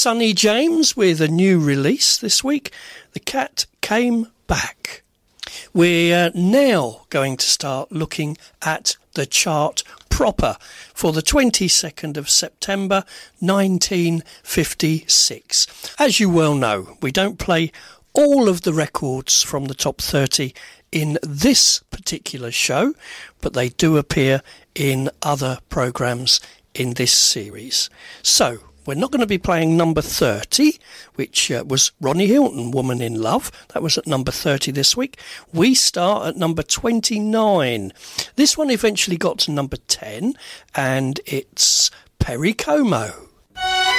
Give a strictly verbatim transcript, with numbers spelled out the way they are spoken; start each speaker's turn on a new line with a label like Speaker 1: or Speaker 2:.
Speaker 1: Sonny James with a new release this week. The Cat Came Back. We're now going to start looking at the chart proper for the twenty-second of September nineteen fifty-six. As you well know, we don't play all of the records from the top thirty in this particular show, but they do appear in other programmes in this series. So we're not going to be playing number thirty, which uh, was Ronnie Hilton, Woman in Love. That was at number thirty this week. We start at number twenty-nine. This one eventually got to number ten, and it's Perry Como.